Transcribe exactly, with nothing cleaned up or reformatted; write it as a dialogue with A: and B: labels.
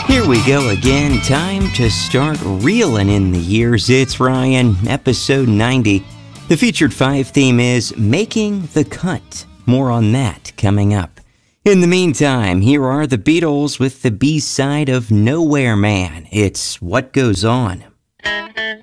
A: Here we go again. Time to start reeling in the years. It's Ryan, episode ninety. The featured five theme is Making the Cut. More on that coming up. In the meantime, here are the Beatles with the B-side of Nowhere Man. It's What Goes On.